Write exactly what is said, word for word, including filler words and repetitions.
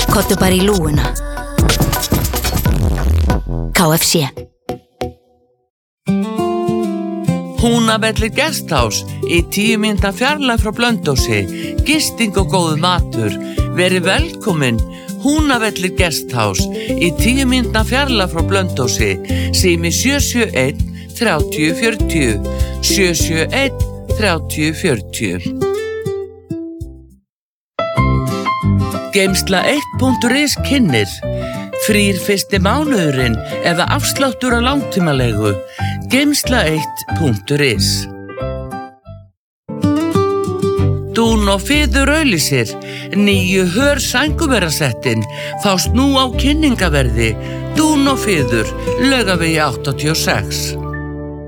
Komdu bara í lúguna. K F C. Húnavellir Guesthouse í tíu mínútna fjarlægð frá Blönduósi. Gisting og góður matur. Verið velkomin. Húnavellir Guesthouse í tíu mínútna fjarlægð frá Blönduósi. Sími sjö sjö einn þrjátíu fjörutíu. sjö sjö einn þrjátíu fjörutíu. Geymsla eitt punktur is kynnir. Frýr fyrsti mánuðurinn eða afsláttur á langtímalegu. Geymsla eitt punktur is. Dún og Fiður auglýsir. Nýju hör sænguverasettin fást nú á kynningaverði. Dún og Fiður, Laugavegi áttatíu og sex.